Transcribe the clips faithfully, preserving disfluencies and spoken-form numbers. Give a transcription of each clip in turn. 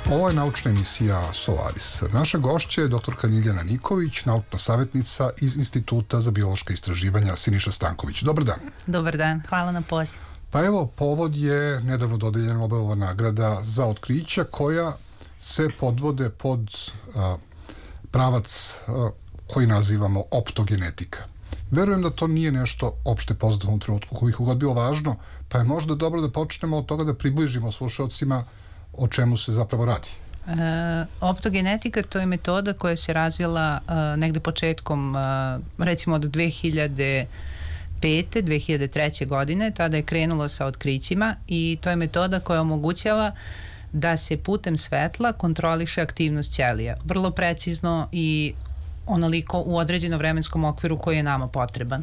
Ovo je naučna emisija Solaris. Naša gošća je doktorka Ljiljana Niković, naučna savjetnica iz Instituta za biološka istraživanja Siniša Stanković. Dobar dan. Dobar dan, hvala na pozivu. Pa evo, povod je nedavno dodeljena Nobelova nagrada za otkrića koja se podvode pod a, pravac a, koji nazivamo optogenetika. Verujem da to nije nešto opšte poznato u trenutku koji je bilo važno, pa je možda dobro da počnemo od toga da približimo slušalcima o čemu se zapravo radi. E, optogenetika to je metoda koja se razvila e, negde početkom, e, recimo od dve hiljade pete. dve hiljade treće. godine, tada je krenulo sa otkrićima i to je metoda koja omogućava da se putem svetla kontroliše aktivnost ćelija. Vrlo precizno i onoliko u određenom vremenskom okviru koji je nama potreban.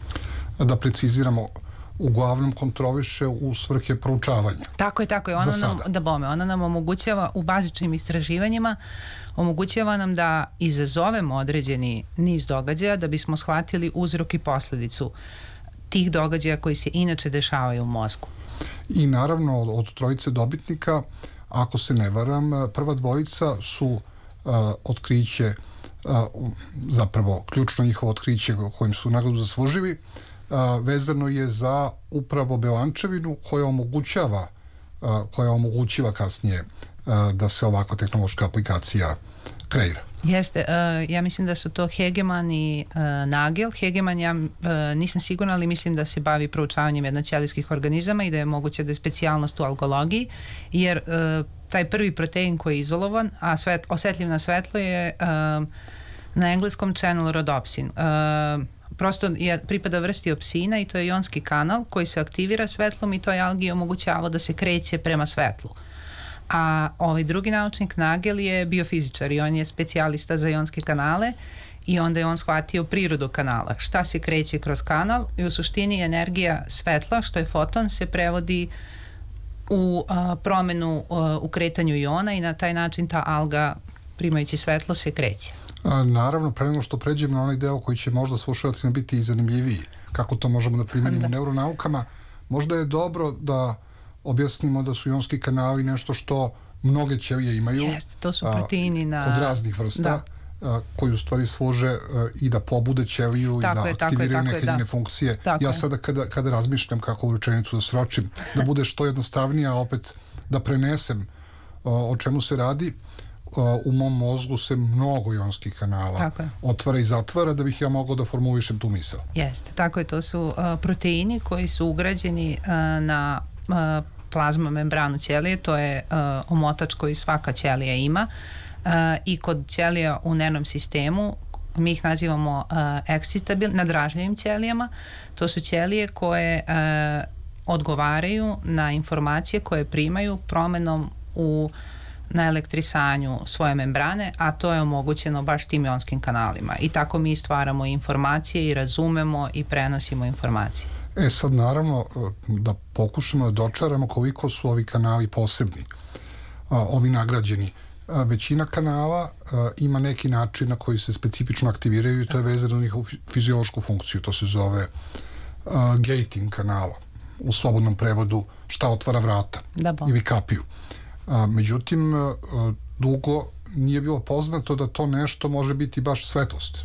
Da preciziramo, uglavnom kontroliše u svrhe proučavanja. Tako je, tako je. Ona nam, da bome, ona nam omogućava u bazičnim istraživanjima, omogućava nam da izazovemo određeni niz događaja da bismo shvatili uzrok i posledicu tih događaja koji se inače dešavaju u mozgu. I naravno od trojice dobitnika, ako se ne varam, prva dvojica su uh, otkriće, uh, zapravo ključno njihovo otkriće kojim su nagradu zaslužili, Uh, vezano je za upravo belančevinu koja omogućava uh, koja omogućiva kasnije uh, da se ovakva tehnološka aplikacija kreira. Jeste, uh, ja mislim da su to Hegeman i uh, Nagel. Hegeman, ja uh, nisam sigurna, ali mislim da se bavi proučavanjem jednoćelijskih organizama i da je moguće da je specijalnost u algologiji, jer uh, taj prvi protein koji je izolovan, a svet, osetljiv na svetlo je uh, na engleskom channel rhodopsin. Uh, prosto je, pripada vrsti opsina i to je ionski kanal koji se aktivira svetlom i toj algi omogućava da se kreće prema svetlu. A ovaj drugi naučnik Nagel je biofizičar i on je specijalista za ionske kanale i onda je on shvatio prirodu kanala. Šta se kreće kroz kanal i u suštini energija svetla, što je foton, se prevodi u a, promenu a, u kretanju iona i na taj način ta alga, primajući svetlo, se kreće. A, naravno, pre nego što pređemo na onaj deo koji će možda slušalcima biti i zanimljiviji, kako to možemo da primenimo u neuronaukama, možda je dobro da objasnimo da su ionski kanali nešto što mnoge ćelije imaju. Jeste, to su proteini na... Kod raznih vrsta, a, koji u stvari služe a, i da pobude ćeliju tako i da je, aktiviraju je, neke njene funkcije. Tako ja je. sada kada, kada razmišljam kako u rečenicu da sročim, da bude što jednostavnije, a opet da prenesem a, o čemu se radi, u mom mozgu se mnogo ionskih kanala otvara i zatvara da bih ja mogao da formulišem tu misao. Jeste, tako je, to su uh, proteini koji su ugrađeni uh, na uh, plazma membranu ćelije, to je uh, omotač koji svaka ćelija ima uh, i kod ćelija u nervnom sistemu mi ih nazivamo uh, ekscitabilnim, nadražljivim ćelijama. To su ćelije koje uh, odgovaraju na informacije koje primaju promenom u na elektrisanju svoje membrane, a to je omogućeno baš tim ionskim kanalima. I tako mi stvaramo informacije i razumemo i prenosimo informacije. E sad naravno da pokušamo da dočaramo koliko su ovi kanali posebni, ovi nagrađeni. Većina kanala ima neki način na koji se specifično aktiviraju i to je vezano na njihovu fiziološku funkciju. To se zove gating kanala. U slobodnom prevodu šta otvara vrata ili kapiju. A, međutim, a, dugo nije bilo poznato da to nešto može biti baš svetlost.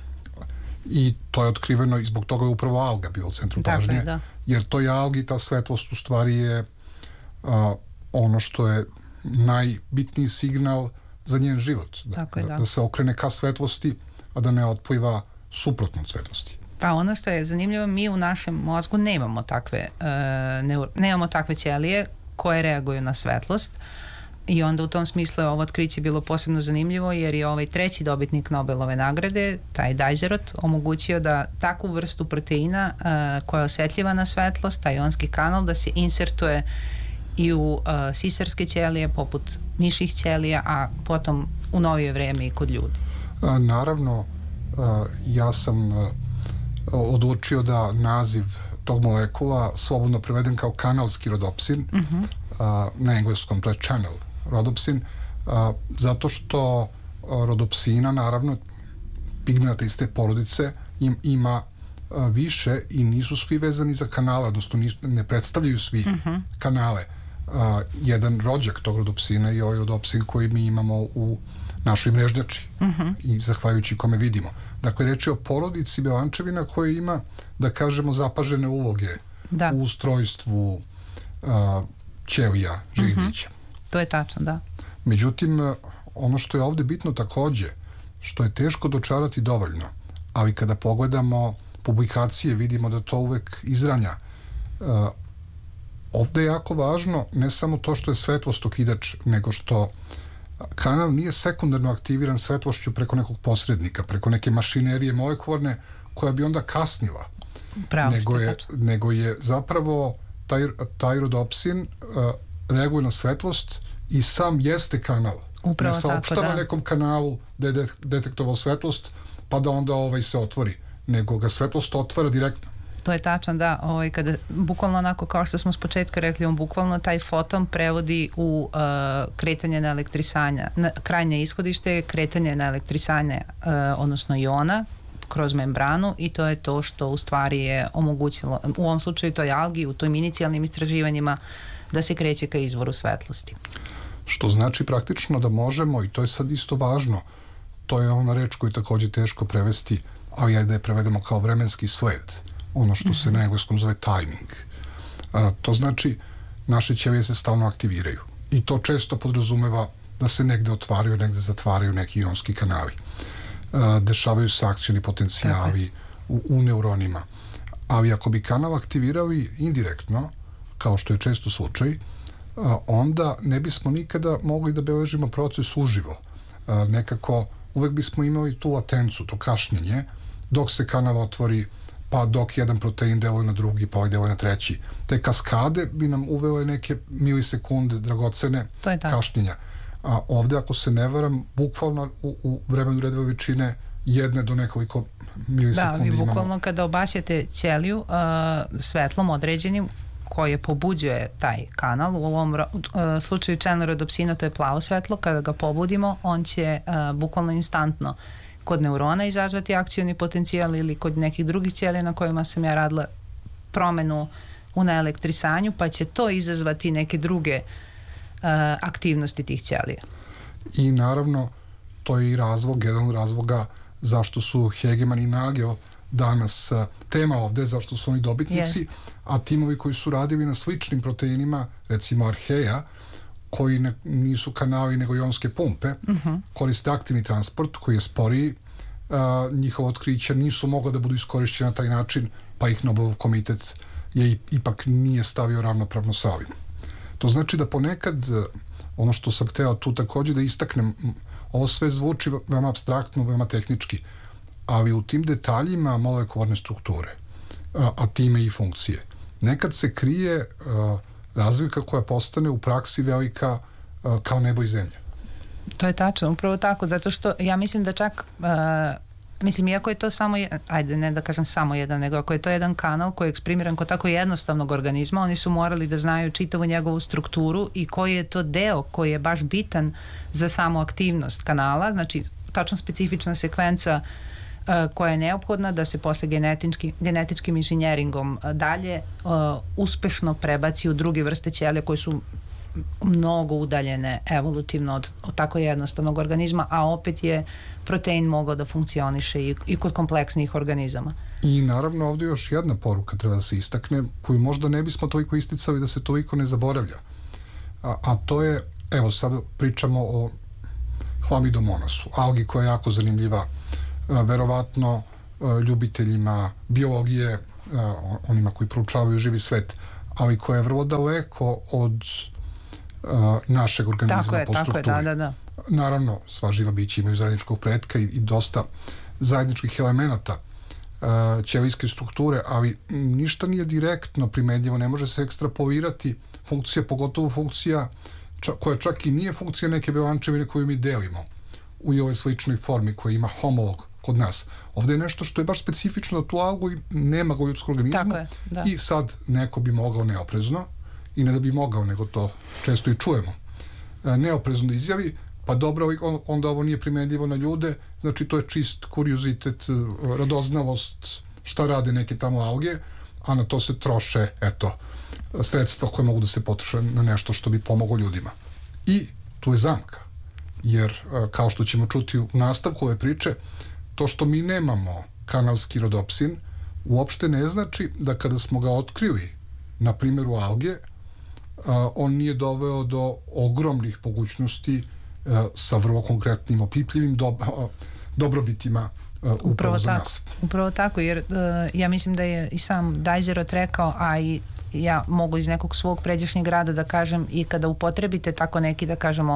I to je otkriveno i zbog toga je upravo alga bio u centru pažnje, da. Jer toj algi ta svetlost u stvari je a, ono što je najbitniji signal za njen život. Da, Tako je, da. da, da se okrene ka svetlosti, a da ne otpliva suprotno od svetlosti. Pa ono što je zanimljivo, mi u našem mozgu nemamo takve, uh, neur, nemamo takve ćelije koje reaguju na svetlost i onda u tom smislu je ovo otkriće bilo posebno zanimljivo jer je ovaj treći dobitnik Nobelove nagrade, taj Dajzerot, omogućio da takvu vrstu proteina uh, koja je osetljiva na svetlost, taj ionski kanal, da se insertuje i u uh, sisarske ćelije poput miših ćelija, a potom u novije vreme i kod ljudi. A, naravno, a, ja sam a, odlučio da naziv tog molekula slobodno preveden kao kanalski rodopsin, uh-huh. a, na engleskom to je channel rodopsin, a, zato što a, rodopsina, naravno, pigmenata iz te porodice im, ima a, više i nisu svi vezani za kanale, odnosno nisu, ne predstavljaju svi uh-huh. kanale. a, jedan rođak tog rodopsina i ovaj rodopsin koji mi imamo u našoj mrežnjači uh-huh. i zahvaljujući kome vidimo. Dakle, reč je o porodici belančevina koja ima, da kažemo, zapažene uloge da. u ustrojstvu a, ćelija živih uh-huh. bića. To je tačno, da. Međutim, ono što je ovde bitno takođe, što je teško dočarati dovoljno, ali kada pogledamo publikacije vidimo da to uvek izranja. Uh, ovde je jako važno ne samo to što je svetlost okidač, nego što kanal nije sekundarno aktiviran svetlošću preko nekog posrednika, preko neke mašinerije molekularne koja bi onda kasnila. Pravo nego, ste, je, nego je zapravo taj, taj rodopsin uh, reaguje na svetlost i sam jeste kanal. Upravo ne saopštava tako, da. nekom kanalu da je detektovao svetlost pa da onda ovaj se otvori, nego ga svetlost otvara direktno. To je tačno, da. Ovaj, kada, bukvalno onako kao što smo s početka rekli, on bukvalno taj foton prevodi u uh, kretanje na elektrisanja. Na, krajnje ishodište je kretanje na elektrisanje, uh, odnosno iona, kroz membranu i to je to što u stvari je omogućilo, u ovom slučaju toj algi, u tojim inicijalnim istraživanjima, da se kreće ka izvoru svetlosti. Što znači praktično da možemo, i to je sad isto važno, to je ona reč koju je takođe teško prevesti, ali ajde da je prevedemo kao vremenski sled, ono što se na engleskom zove timing. A, to znači naše ćelije se stalno aktiviraju i to često podrazumeva da se negde otvaraju, negde zatvaraju neki ionski kanali. A, dešavaju se akcioni potencijali u, u neuronima. Ali ako bi kanal aktivirali indirektno, kao što je često slučaj, a, onda ne bismo nikada mogli da beležimo proces uživo. A, nekako uvek bismo imali tu latencu, to kašnjenje, dok se kanal otvori, pa dok jedan protein deluje na drugi, pa ovaj deluje na treći. Te kaskade bi nam uvele neke milisekunde dragocene kašnjenja. A ovde, ako se ne varam, bukvalno u, u vremenu red veličine jedne do nekoliko milisekundi imamo. Da, vi bukvalno imamo. kada obasjate ćeliju uh, svetlom određenim koje pobuđuje taj kanal, u ovom uh, slučaju čelnorodopsina to je plavo svetlo, kada ga pobudimo, on će uh, bukvalno instantno kod neurona izazvati akcioni potencijal ili kod nekih drugih ćelija na kojima sam ja radila promenu u naelektrisanju, pa će to izazvati neke druge uh, aktivnosti tih ćelija. I naravno, to je i razlog, jedan od razloga zašto su Hegeman i Nagel danas uh, tema ovde, zašto su oni dobitnici, Jest. a timovi koji su radili na sličnim proteinima, recimo Arheja, koji ne, nisu kanali nego ionske pumpe, uh-huh. koriste aktivni transport koji je sporiji, a, njihova otkrića nisu mogla da budu iskorišćena na taj način, pa ih Nobelov komitet je ipak nije stavio ravnopravno sa ovim. To znači da ponekad, ono što sam hteo tu takođe da istaknem, ovo sve zvuči veoma apstraktno, veoma tehnički, ali u tim detaljima molekularne strukture, a, a time i funkcije, nekad se krije a, razlika koja postane u praksi velika uh, kao nebo i zemlja. To je tačno, upravo tako, zato što ja mislim da čak, uh, mislim, iako je to samo, ajde, ne da kažem samo jedan, nego ako je to jedan kanal koji je eksprimiran kod tako jednostavnog organizma, oni su morali da znaju čitavu njegovu strukturu i koji je to deo koji je baš bitan za samu aktivnost kanala, znači tačno specifična sekvenca koja je neophodna da se posle genetički, genetičkim inženjeringom dalje uh, uspešno prebaci u druge vrste ćelija koje su mnogo udaljene evolutivno od, od tako jednostavnog organizma, a opet je protein mogao da funkcioniše i, i kod kompleksnijih organizama. I naravno ovdje još jedna poruka treba da se istakne, koju možda ne bismo toliko isticali da se toliko ne zaboravlja. A, a to je, evo sad pričamo o Chlamydomonasu, algi koja je jako zanimljiva, verovatno ljubiteljima biologije, onima koji proučavaju živi svet, ali koja je vrlo daleko od našeg organizma tako je, po strukturi. Tako je, da, da, da. Naravno, sva živa bića imaju zajedničkog pretka i, i dosta zajedničkih elemenata ćelijske strukture, ali ništa nije direktno primenljivo, ne može se ekstrapolirati funkcija, pogotovo funkcija ča, koja čak i nije funkcija neke belančevine koju mi delimo u i ovoj sličnoj formi koja ima homolog kod nas. Ovdje je nešto što je baš specifično za tu algu i nema ga u ljudskom organizmu je, da. I sad neko bi mogao neoprezno, i ne da bi mogao, nego to često i čujemo, neoprezno da izjavi, pa dobro, onda ovo nije primenljivo na ljude, znači to je čist kuriozitet, radoznalost šta rade neke tamo alge, a na to se troše, eto, sredstva koje mogu da se potroše na nešto što bi pomoglo ljudima. I tu je zamka, jer kao što ćemo čuti u nastavku ove priče, to što mi nemamo kanalski rodopsin uopšte ne znači da kada smo ga otkrili na primjeru alge, on nije doveo do ogromnih mogućnosti sa vrlo konkretnim opipljivim do, dobrobitima upravo, upravo za tako, nas. Upravo tako, jer uh, ja mislim da je i sam Dajzerot rekao, a i ja mogu iz nekog svog pređašnjeg rada da kažem, i kada upotrebite tako neki, da kažemo,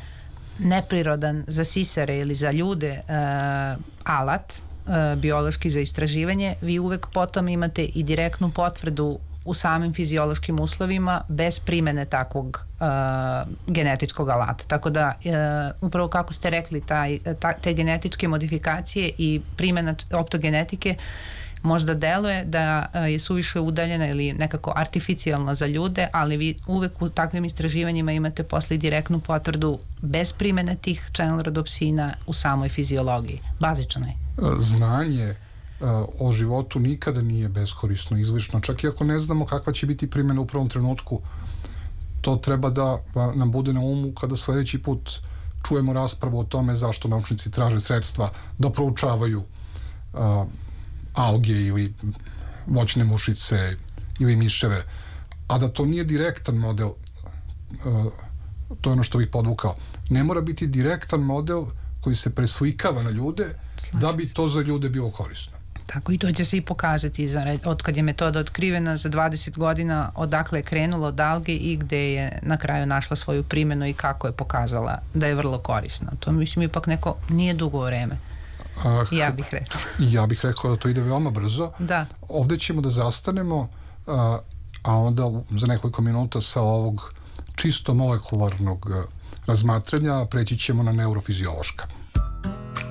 neprirodan za sisare ili za ljude uh, alat uh, biološki za istraživanje, vi uvek potom imate i direktnu potvrdu u samim fiziološkim uslovima bez primene takvog uh, genetičkog alata. Tako da, uh, upravo kako ste rekli, taj, ta, te genetičke modifikacije i primjena optogenetike možda deluje da uh, je suviše udaljena ili nekako artificijalna za ljude, ali vi uvek u takvim istraživanjima imate posle direktnu potvrdu bez primene tih channel rodopsina u samoj fiziologiji. Bazično je. Znanje o životu nikada nije beskorisno, izlišno. Čak i ako ne znamo kakva će biti primjena u prvom trenutku, to treba da nam bude na umu kada sledeći put čujemo raspravu o tome zašto naučnici traže sredstva da proučavaju uh, alge ili voćne mušice ili miševe, a da to nije direktan model, uh, to je ono što bih podvukao. Ne mora biti direktan model koji se preslikava na ljude Slažim da bi to za ljude bilo korisno. Tako, i to će se i pokazati od kad je metoda otkrivena za dvadeset godina, odakle je krenulo od alge i gde je na kraju našla svoju primjenu i kako je pokazala da je vrlo korisna. To mislim ipak neko nije dugo vreme. Uh, ja bih rekao. Ja bih rekao da to ide veoma brzo. Da. Ovde ćemo da zastanemo, uh, a onda za nekoliko minuta sa ovog čisto molekularnog uh, razmatranja preći ćemo na neurofiziološka.